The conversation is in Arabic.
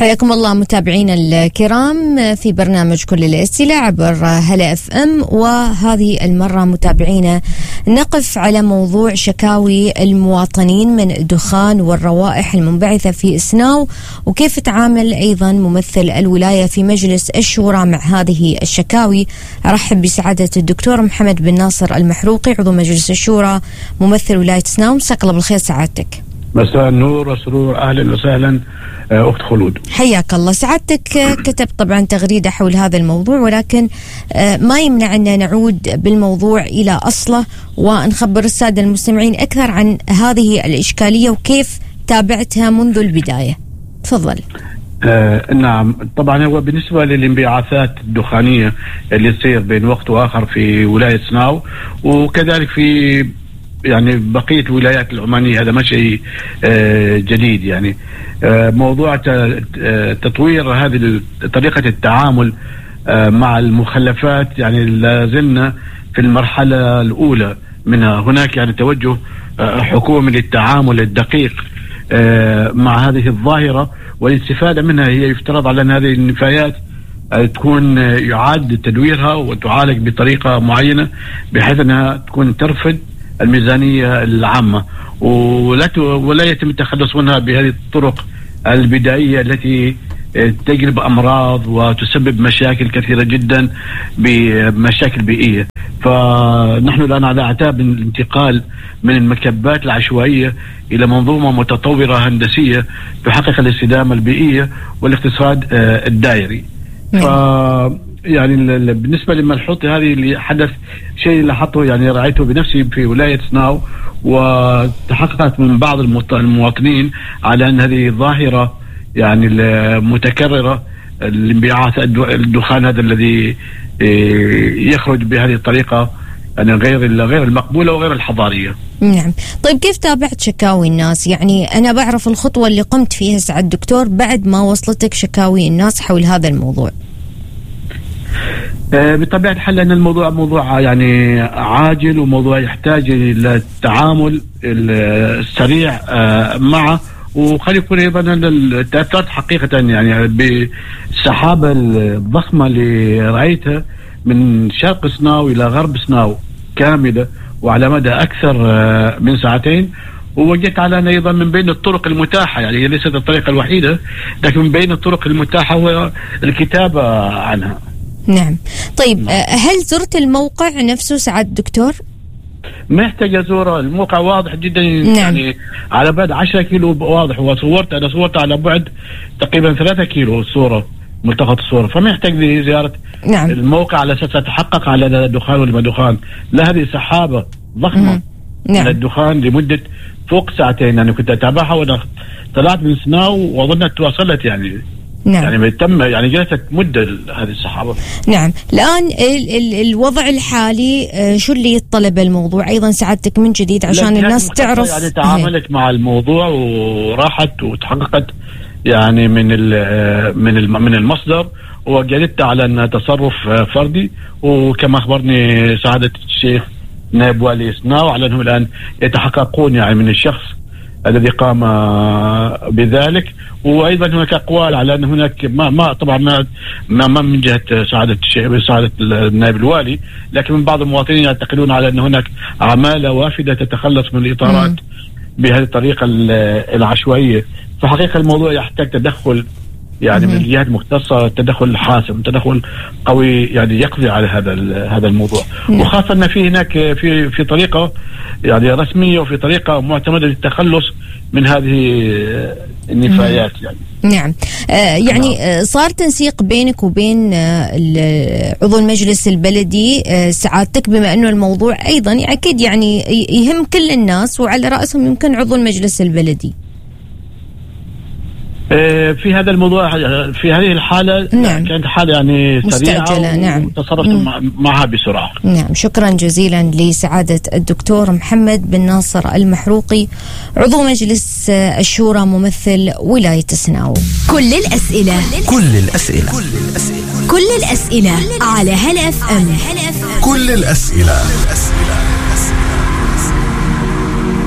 حياكم الله متابعينا الكرام في برنامج كل الأسئلة عبر هلا اف ام. وهذه المرة متابعينا نقف على موضوع شكاوي المواطنين من الدخان والروائح المنبعثة في إسناو، وكيف تعامل أيضا ممثل الولاية في مجلس الشورى مع هذه الشكاوي. أرحب بسعادة الدكتور محمد بن ناصر المحروقي عضو مجلس الشورى ممثل ولاية إسناو. مساك الله بالخير سعادتك. مساء النور والسرور، أهلا وسهلا أخت خلود. حياك الله. سعادتك كتب طبعا تغريدة حول هذا الموضوع، ولكن ما يمنع أن نعود بالموضوع إلى أصله ونخبر السادة المستمعين أكثر عن هذه الإشكالية وكيف تابعتها منذ البداية. تفضل. نعم، طبعا هو بالنسبة للانبعاثات الدخانية اللي تصير بين وقت وآخر في ولاية إسناو وكذلك في يعني بقية الولايات العمانية، هذا ما شيء جديد. يعني موضوع تطوير هذه طريقة التعامل مع المخلفات، يعني لازلنا في المرحلة الأولى منها. هناك يعني توجه حكومي للتعامل الدقيق مع هذه الظاهرة والاستفادة منها. هي يفترض على أن هذه النفايات تكون يعاد تدويرها وتعالج بطريقة معينة بحيث أنها تكون ترفد الميزانية العامة ولا يتم التخلص منها بهذه الطرق البدائية التي تجلب أمراض وتسبب مشاكل كثيرة جدا بمشاكل بيئية. فنحن الآن على أعتاب الانتقال من المكبات العشوائية إلى منظومة متطورة هندسية تحقق الاستدامة البيئية والاقتصاد الدائري. يعني بالنسبة للملحوظ هذه اللي حدث شيء لاحظته، يعني رأيته بنفسي في ولاية إسناو، وتحققت من بعض المواطنين على أن هذه ظاهرة يعني المتكررة، الانبعاث الدخان هذا الذي يخرج بهذه الطريقة يعني غير المقبولة وغير الحضارية. نعم. طيب كيف تابعت شكاوي الناس؟ يعني أنا بعرف الخطوة اللي قمت فيها سعد دكتور بعد ما وصلتك شكاوي الناس حول هذا الموضوع. بطبيعة الحال أن الموضوع موضوع يعني عاجل وموضوع يحتاج إلى التعامل السريع معه، وقد يكون أيضا التأثيرات حقيقة يعني بالسحابة الضخمة اللي رأيتها من شرق إسناو إلى غرب إسناو كاملة وعلى مدى أكثر من ساعتين. ووجدت على أن أيضا من بين الطرق المتاحة، يعني هي ليست الطريقة الوحيدة، لكن من بين الطرق المتاحة هو الكتابة عنها. نعم. طيب هل زرت الموقع نفسه سعد دكتور؟ ما يحتاج أزوره، الموقع واضح جدا. نعم. يعني على بعد 10 كيلو واضح، أنا صورت على بعد تقريبا 3 كيلو الصورة، ملتقط الصورة، فما يحتاج لزيارة نعم. الموقع على أساس أتحقق على دخان ولا ما دخان. لا، هذه سحابة ضخمة نعم. من الدخان لمدة فوق ساعتين. يعني كنت أتابعها وأنا طلعت من سناو وأظنها تواصلت يعني نعم. يعني تم يعني جلست مدة هذه السحابة. نعم. الآن الوضع الحالي شو اللي يتطلب الموضوع أيضا سعادتك من جديد عشان الناس تعرف؟ يعني تعاملت مع الموضوع وراحت وتحققت يعني من المصدر، وجدت على أن تصرف فردي. وكما أخبرني سعادة الشيخ نائب والي إسناو على أنهم الآن يتحققون يعني من الشخص الذي قام بذلك. وايضا هناك اقوال على ان هناك ما طبعا ما من جهه سعاده الشيخ سعاده النائب الوالي، لكن من بعض المواطنين يعتقدون على ان هناك عماله وافده تتخلص من الاطارات بهذه الطريقه العشوائيه. فحقيقه الموضوع يحتاج تدخل يعني من الجهات المختصه، تدخل حاسم، تدخل قوي يعني يقضي على هذا الموضوع. وخاصه ان في هناك في طريقه يعني رسميه وفي طريقه معتمده للتخلص من هذه النفايات يعني. نعم. يعني صار تنسيق بينك وبين عضو المجلس البلدي سعادتك، بما انه الموضوع ايضا اكيد يعني يهم كل الناس وعلى راسهم يمكن عضو المجلس البلدي. في هذا الموضوع في هذه الحالة نعم. كانت حالة يعني سريعة نعم. وتصرفت معها بسرعة. نعم. شكرا جزيلا لسعادة الدكتور محمد بن ناصر المحروقي عضو مجلس الشورى ممثل ولاية إسناو. كل الأسئلة على هلا اف ام. كل الأسئلة